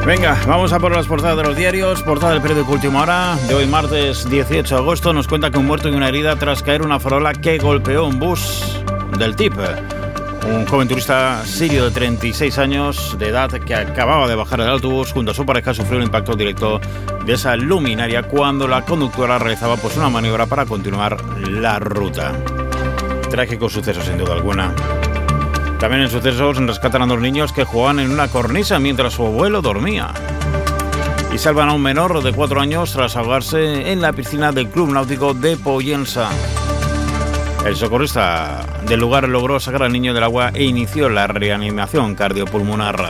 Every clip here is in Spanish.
Venga, vamos a por las portadas de los diarios. Portada del periódico Última Hora de hoy, martes 18 de agosto. Nos cuenta que un muerto y una herida tras caer una farola que golpeó un bus del TIP. Un joven turista sirio de 36 años de edad que acababa de bajar del autobús junto a su pareja sufrió un impacto directo de esa luminaria cuando la conductora realizaba una maniobra para continuar la ruta. Trágico suceso, sin duda alguna. También en sucesos rescatan a dos niños que jugaban en una cornisa mientras su abuelo dormía. Y salvan a un menor de 4 años tras ahogarse en la piscina del Club Náutico de Pollensa. El socorrista del lugar logró sacar al niño del agua e inició la reanimación cardiopulmonar.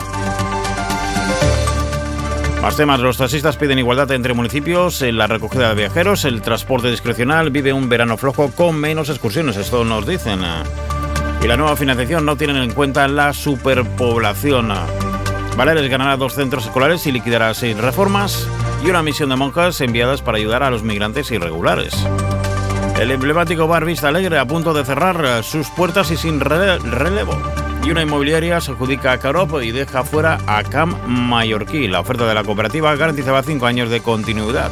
Más temas. Los taxistas piden igualdad entre municipios en la recogida de viajeros. El transporte discrecional vive un verano flojo con menos excursiones. Esto nos dicen. Y la nueva financiación no tiene en cuenta la superpoblación. Baleares ganará 2 centros escolares y liquidará 6 reformas y una misión de monjas enviadas para ayudar a los migrantes irregulares. El emblemático bar Vista Alegre a punto de cerrar sus puertas y sin relevo. Y una inmobiliaria se adjudica a Carop y deja fuera a Camp Mallorquí. La oferta de la cooperativa garantizaba 5 años de continuidad.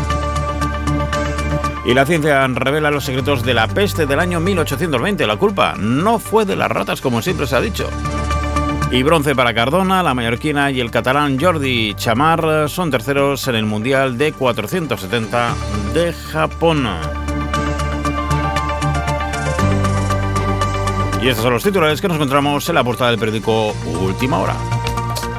Y la ciencia revela los secretos de la peste del año 1820. La culpa no fue de las ratas, como siempre se ha dicho. Y bronce para Cardona, la mallorquina y el catalán Jordi Chamar son terceros en el Mundial de 470 de Japón. Y estos son los titulares que nos encontramos en la portada del periódico Última Hora.